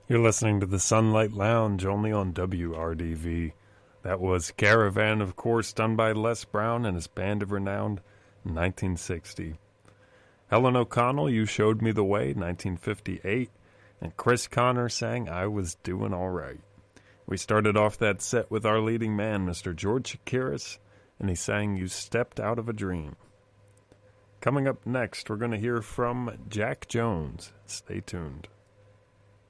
You're listening to the Sunlight Lounge only on WRDV. That was Caravan, of course, done by Les Brown and his Band of Renown in 1960. Helen O'Connell, You Showed Me the Way, 1958. And Chris Connor sang I Was Doing All Right. We started off that set with our leading man, Mr. George Chakiris, and he sang You Stepped Out of a Dream. Coming up next, we're going to hear from Jack Jones. Stay tuned.